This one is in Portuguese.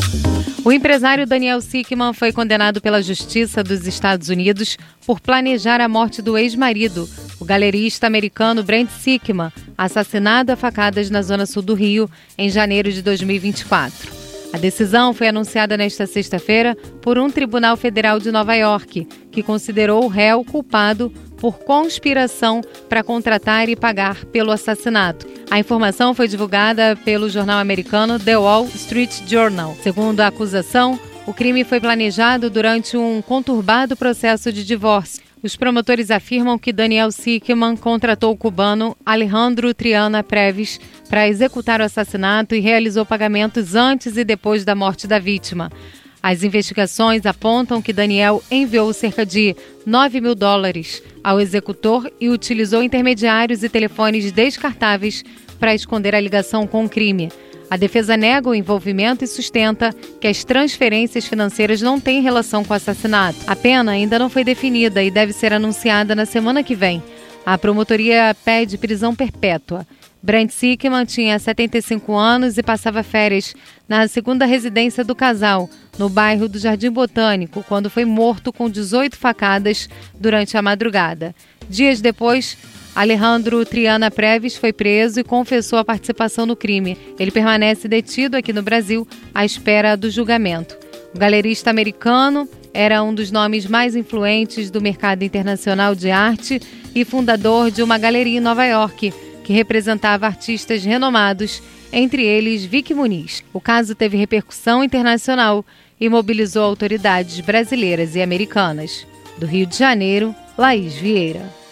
O empresário Daniel Sickmann foi condenado pela Justiça dos Estados Unidos por planejar a morte do ex-marido, o galerista americano Brent Sickmann, assassinado a facadas na zona sul do Rio em janeiro de 2024. A decisão foi anunciada nesta sexta-feira por um tribunal federal de Nova York, que considerou o réu culpado por conspiração para contratar e pagar pelo assassinato. A informação foi divulgada pelo jornal americano The Wall Street Journal. Segundo a acusação, o crime foi planejado durante um conturbado processo de divórcio. Os promotores afirmam que Daniel Sickmann contratou o cubano Alejandro Triana Previs para executar o assassinato e realizou pagamentos antes e depois da morte da vítima. As investigações apontam que Daniel enviou cerca de $9 mil ao executor e utilizou intermediários e telefones descartáveis para esconder a ligação com o crime. A defesa nega o envolvimento e sustenta que as transferências financeiras não têm relação com o assassinato. A pena ainda não foi definida e deve ser anunciada na semana que vem. A promotoria pede prisão perpétua. Brent Sickmann tinha 75 anos e passava férias na segunda residência do casal, no bairro do Jardim Botânico, quando foi morto com 18 facadas durante a madrugada. Dias depois, Alejandro Triana Previs foi preso e confessou a participação no crime. Ele permanece detido aqui no Brasil à espera do julgamento. O galerista americano era um dos nomes mais influentes do mercado internacional de arte e fundador de uma galeria em Nova York, que representava artistas renomados, entre eles Vicky Muniz. O caso teve repercussão internacional e mobilizou autoridades brasileiras e americanas. Do Rio de Janeiro, Laís Vieira.